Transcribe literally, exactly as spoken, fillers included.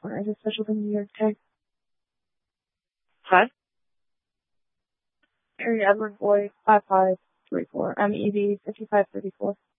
corner. Is it scheduled in New York Tech? Hi. Area Edward Boyd, five five three four. M E V, fifty-five thirty-four.